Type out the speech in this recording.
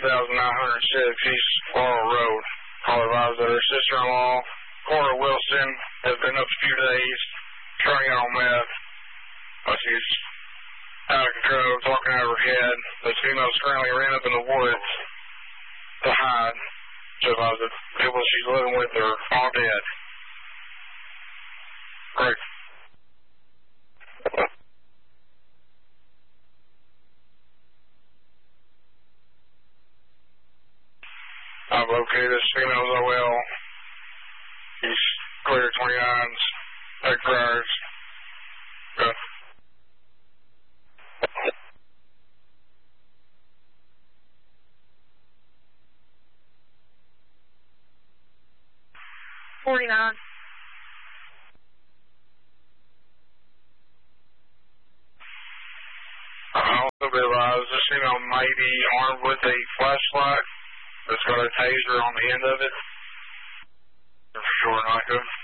3906 East Laurel Road. All advised that her sister-in-law, Cora Wilson, has been up a few days trying on meth. She's out of control, talking out of her head. The female's currently ran up in the woods to hide. So advised that people she's living with are all dead. Great. I've located this female's OL. He's clear 29s, take priors. Good. I'll also be advised this female may be armed with a flashlight that's got a taser on the end of it. For sure, not good.